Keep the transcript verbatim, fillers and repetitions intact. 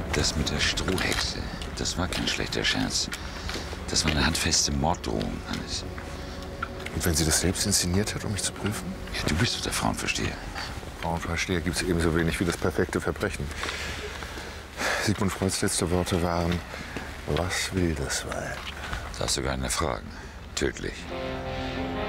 Das mit der Strohhexe, das war kein schlechter Scherz. Das war eine handfeste Morddrohung, Hannes. Und wenn sie das selbst inszeniert hat, um mich zu prüfen? Ja, du bist doch der Frauenversteher. Frauenversteher gibt es ebenso wenig wie das perfekte Verbrechen. Sigmund Freuds letzte Worte waren: Was will das Weib? Darfst du gar nicht mehr fragen. Tödlich.